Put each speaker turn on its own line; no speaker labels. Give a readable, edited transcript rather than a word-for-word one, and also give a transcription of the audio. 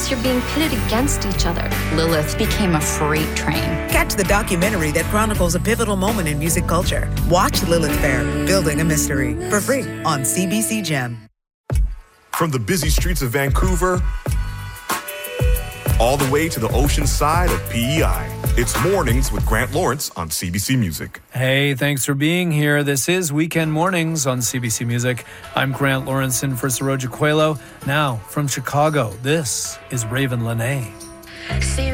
realize you're being pitted against each other.
Lilith became a freight train.
Catch the documentary that chronicles a pivotal moment in music culture. Watch Lilith Fair, Building a Mystery, for free on CBC Gem.
From the busy streets of Vancouver, all the way to the ocean side of PEI. It's Mornings with Grant Lawrence on CBC Music.
Hey, thanks for being here. This is Weekend Mornings on CBC Music. I'm Grant Lawrence in for Saroja Coelho. Now, from Chicago, this is Raven Lenae.